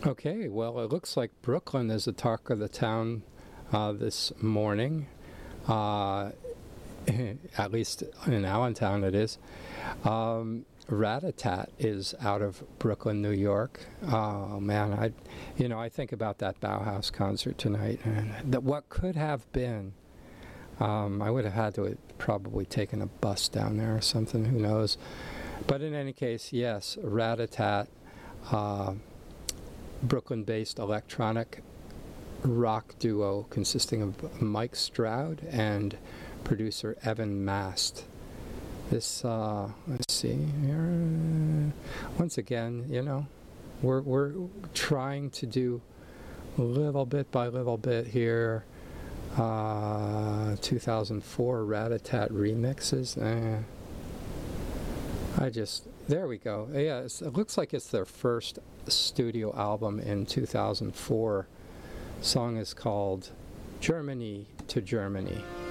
Okay, well, it looks like Brooklyn is the talk of the town this morning. Uh, at least in Allentown it is. Rat-a-tat is out of Brooklyn, New York. Oh man, I think about that Bauhaus concert tonight, and that what could have been. I would have had to have probably taken a bus down there or something. Who knows? But in any case, yes, Rat-a-tat. Brooklyn-based electronic rock duo consisting of Mike Stroud and producer Evan Mast. This, let's see here. Once again, we're trying to do little bit by little bit here. 2004 Rat-a-tat remixes. There we go. Yeah, it looks like it's their first studio album in 2004. The song is called Germany to Germany.